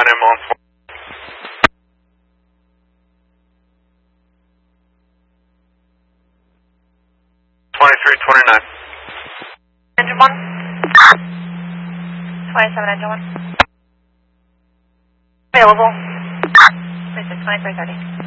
ambulance. 2329. Engine 1. 27, engine 1. Available. 26, 2330.